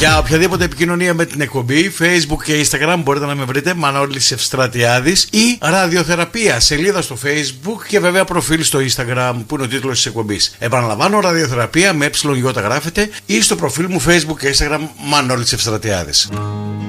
Για οποιαδήποτε επικοινωνία με την εκπομπή, Facebook και Instagram μπορείτε να με βρείτε Μανώλης Ευστρατιάδης ή Ραδιοθεραπεία, σελίδα στο Facebook και βέβαια προφίλ στο Instagram που είναι ο τίτλος της εκπομπής. Επαναλαμβάνω, Ραδιοθεραπεία με ΕΙ γράφετε ή στο προφίλ μου Facebook και Instagram Μανώλης Ευστρατιάδης.